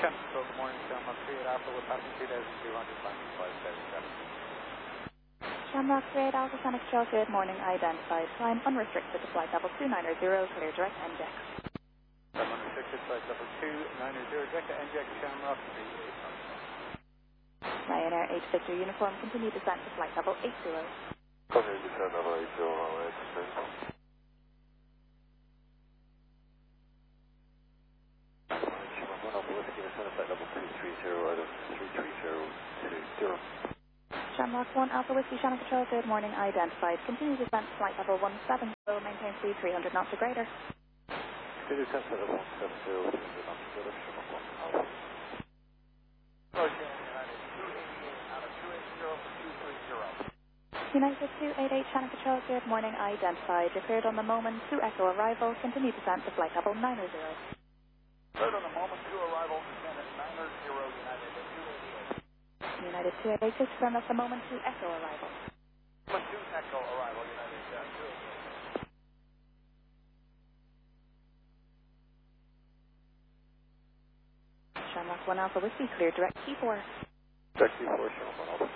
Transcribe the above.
Control, good morning, Shamrock 38 Alpha with passing 2,200, landing 577. Shamrock 38 Alpha, Sonic Control, good morning, identified. Climb unrestricted to flight level 290, clear direct NJAX. Climb unrestricted, flight level 290, direct to NJAX, Shamrock 38 Alpha. Ryanair 8 Victor uniform, continue descent to flight level 80. Continue descent level 80, alright, descent. Shamrock 1 Alpha Whiskey, Shannon Control, good morning, identified. Continue descent to flight level 170, maintain speed 300 knots or greater. Continue descent to level 170, 300 knots or greater, Shamrock 1 Alpha. Okay, United 280 United 288, for 230. Shannon Control, good morning, identified. You're cleared on the moment, 2 Echo arrival, continue descent to flight level 90. Cleared on the moment, 2 arrival, descend at 90, United 288. United 288, just confirm at the moment, 2 Echo arrival. 2 Echo arrival, United 288. Shamrock 1 Alpha Whiskey, clear direct T4. Direct T4, Shamrock 1 Alpha.